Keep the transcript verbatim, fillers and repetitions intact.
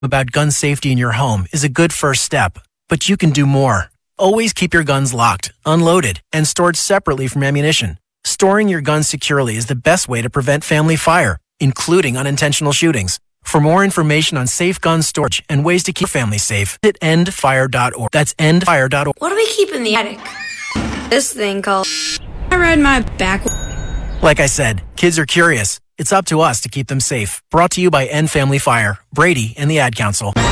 about gun safety in your home is a good first step, but you can do more. Always keep your guns locked, unloaded, and stored separately from ammunition. Storing your guns securely is the best way to prevent family fire, including unintentional shootings. For more information on safe gun storage and ways to keep family safe, visit end fire dot org. That's end fire dot org. What do we keep in the attic? This thing called... I ride my back... Like I said, kids are curious. It's up to us to keep them safe. Brought to you by End Family Fire, Brady, and the Ad Council.